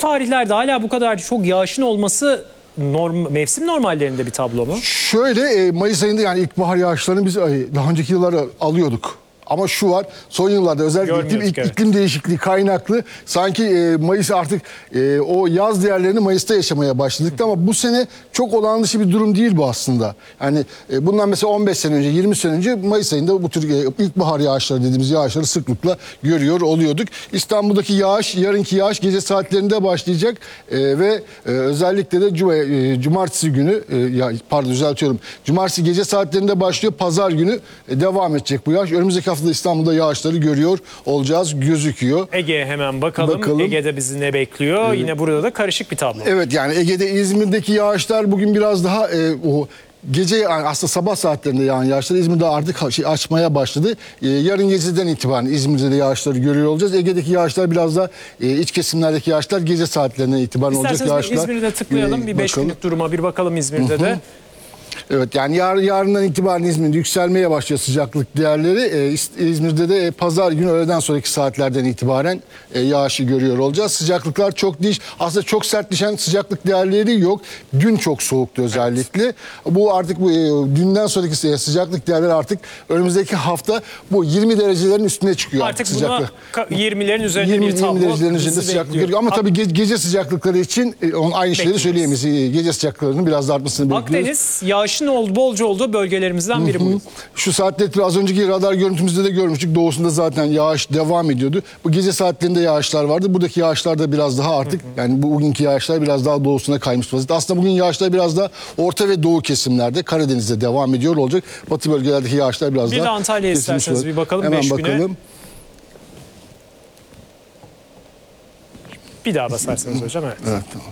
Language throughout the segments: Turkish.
tarihlerde hala bu kadar çok yağışın olması mevsim normallerinde bir tablo mu? Şöyle Mayıs ayında yani ilkbahar yağışlarını biz daha önceki yıllarda alıyorduk. Ama şu var, son yıllarda özellikle iklim değişikliği kaynaklı sanki Mayıs artık o yaz değerlerini Mayıs'ta yaşamaya başladık. Ama bu sene çok olağan dışı bir durum değil bu aslında. Yani bundan mesela 15 sene önce, 20 sene önce Mayıs ayında bu tür ilkbahar yağışları dediğimiz yağışları sıklıkla görüyor oluyorduk. İstanbul'daki yağış, yarınki yağış gece saatlerinde başlayacak ve özellikle de cumartesi günü, cumartesi gece saatlerinde başlıyor, pazar günü devam edecek bu yağış. Önümüzdeki haftada İstanbul'da yağışları görüyor olacağız, gözüküyor. Ege'ye hemen bakalım. Ege'de bizi ne bekliyor? Evet. Yine burada da karışık bir tablo. Evet, yani Ege'de, İzmir'deki yağışlar bugün biraz daha o gece, yani aslında sabah saatlerinde yağan yağışlar İzmir'de artık açmaya başladı. Yarın geceden itibaren İzmir'de de yağışları görüyor olacağız. Ege'deki yağışlar biraz da iç kesimlerdeki yağışlar gece saatlerinden itibaren olacak yağışlar. İzmir'de tıklayalım. Bir 5 günlük duruma bir bakalım İzmir'de de. Evet, yani yarından itibaren İzmir'de yükselmeye başlıyor sıcaklık değerleri. İzmir'de de pazar günü öğleden sonraki saatlerden itibaren yağışı görüyor olacağız. Sıcaklıklar çok aslında çok sert düşen sıcaklık değerleri yok. Dün çok soğuktu özellikle. Evet. Bu artık dünden sonraki sıcaklık değerleri artık önümüzdeki hafta bu 20 derecelerin üstüne çıkıyor. Artık buna 20'lerin üzerinde bir tablo. 20 derecelerin üzerinde sıcaklık görüyor. Ama tabii gece sıcaklıkları için aynı şeyleri söyleyemeyiz. Gece sıcaklıklarının biraz da artmasını bekliyoruz. Akdeniz yağışın bolca olduğu bölgelerimizden biri bu. Şu saatte az önceki radar görüntümüzde de görmüştük. Doğusunda zaten yağış devam ediyordu. Bu gece saatlerinde yağışlar vardı. Buradaki yağışlar da biraz daha artık yani bugünkü yağışlar biraz daha doğusuna kaymış vaziyette. Aslında bugün yağışlar biraz da orta ve doğu kesimlerde, Karadeniz'de devam ediyor olacak. Batı bölgelerdeki yağışlar biraz daha... Bir de Antalya'ya isterseniz bir bakalım. Hemen bakalım. Bir daha basarsanız hocam. Evet. Evet, tamam.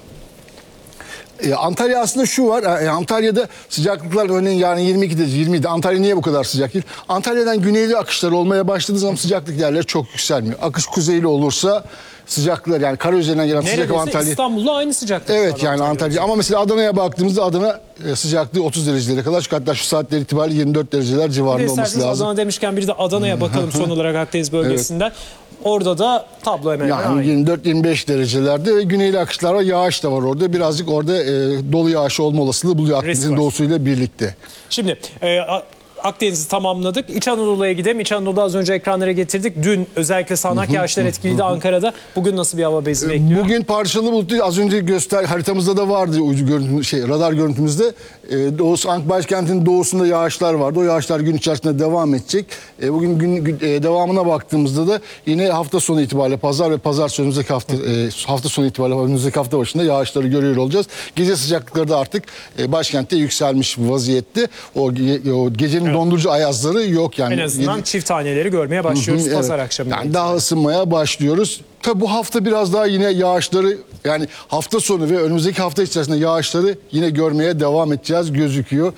Antalya aslında şu var, Antalya'da sıcaklıklar örneğin yarın 22'de 20'de, Antalya niye bu kadar sıcak değil? Antalya'dan güneyli akışlar olmaya başladığı zaman sıcaklık değerleri çok yükselmiyor. Akış kuzeyli olursa sıcaklıklar, yani kara üzerinden gelen sıcak Antalya. İstanbul'la aynı sıcaklık. Evet, yani Antalya. Ama mesela Adana'ya baktığımızda Adana sıcaklığı 30 derecelere kadar çıkıyor. Hatta şu saatler itibariyle 24 dereceler civarında olması lazım. Adana demişken bir de Adana'ya bakalım son olarak Akdeniz bölgesinden. Evet. Orada da tablo hemen yani 24-25 derecelerde ve güneyli akışlar var, yağış da var orada. Birazcık orada dolu yağış olma olasılığı buluyor Akdeniz'in doğusuyla birlikte. Şimdi Akdeniz'i tamamladık. İç Anadolu'ya gidelim. İç Anadolu'da az önce ekranlara getirdik. Dün özellikle sağanak yağışlar etkiliydi Ankara'da. Bugün nasıl bir hava bezi bekliyor? Bugün parçalı bulutlu. Az önce haritamızda da vardı radar görüntümüzde. Başkentin doğusunda yağışlar vardı. O yağışlar gün içerisinde devam edecek. Bugün devamına baktığımızda da yine hafta sonu itibariyle pazar ve pazartesi önümüzdeki hafta sonu itibariyle önümüzdeki hafta başında yağışları görüyor olacağız. Gece sıcaklıkları da artık başkentte yükselmiş vaziyette. O gecenin dondurucu ayazları yok yani. En azından çift taneleri görmeye başlıyoruz pazar akşamı. Yani daha ısınmaya başlıyoruz. Tabi bu hafta biraz daha yine yağışları, yani hafta sonu ve önümüzdeki hafta içerisinde yağışları yine görmeye devam edeceğiz gözüküyor.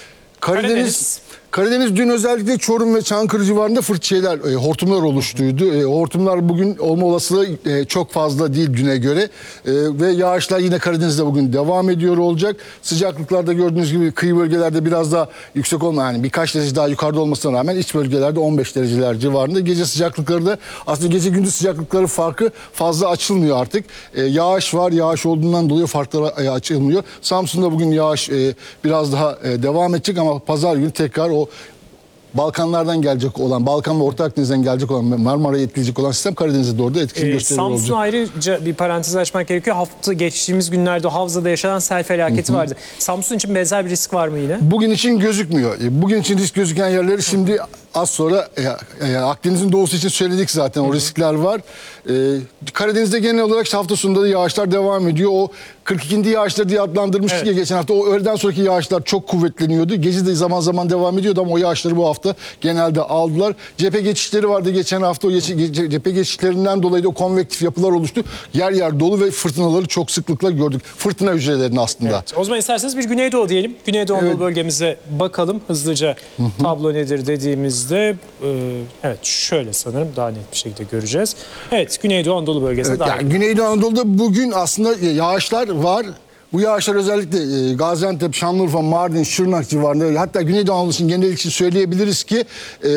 Karadeniz dün özellikle Çorum ve Çankırı civarında hortumlar oluştuydu. Hortumlar bugün olma olasılığı çok fazla değil düne göre. Ve yağışlar yine Karadeniz'de bugün devam ediyor olacak. Sıcaklıklarda gördüğünüz gibi kıyı bölgelerde biraz daha yüksek yani birkaç derece daha yukarıda olmasına rağmen iç bölgelerde 15 dereceler civarında. Gece sıcaklıkları da aslında gece gündüz sıcaklıkları farkı fazla açılmıyor artık. Yağış var. Yağış olduğundan dolayı farklar açılmıyor. Samsun'da bugün yağış biraz daha devam edecek ama pazar günü tekrar o Balkanlardan gelecek olan, Balkan ve Orta Akdeniz'den gelecek olan, Marmara'yı etkileyecek olan sistem Karadeniz'de doğru da etkili gösteriyor olacak. Samsun'a ayrıca bir parantez açmak gerekiyor. Geçtiğimiz günlerde Havza'da yaşanan sel felaketi vardı. Samsun için benzer bir risk var mı yine? Bugün için gözükmüyor. Bugün için risk gözüken yerleri şimdi az sonra Akdeniz'in doğusu için söyledik zaten, o riskler var. Karadeniz'de genel olarak hafta sonunda da yağışlar devam ediyor. O 42. yağışlar diye adlandırmıştık ya geçen hafta. O öğleden sonraki yağışlar çok kuvvetleniyordu. Gece de zaman zaman devam ediyordu ama o yağışları bu hafta genelde aldılar. Cephe geçişleri vardı geçen hafta. O cephe geçişlerinden dolayı da o konvektif yapılar oluştu. Yer yer dolu ve fırtınaları çok sıklıkla gördük. Fırtına hücrelerini aslında. Evet. O zaman isterseniz bir Güneydoğu diyelim. Güneydoğu Anadolu bölgemize bakalım. Hızlıca tablo nedir dediğimizde evet şöyle sanırım daha net bir şekilde göreceğiz. Evet, Güneydoğu Anadolu bölgesine yani Güneydoğu Anadolu'da bugün aslında yağışlar var. Bu yağışlar özellikle Gaziantep, Şanlıurfa, Mardin, Şırnak civarında, hatta Güneydoğu Anadolu için genel için söyleyebiliriz ki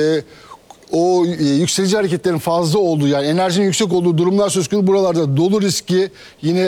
o yükselici hareketlerin fazla olduğu, yani enerjinin yüksek olduğu durumlar söz konusu. Buralarda dolu riski yine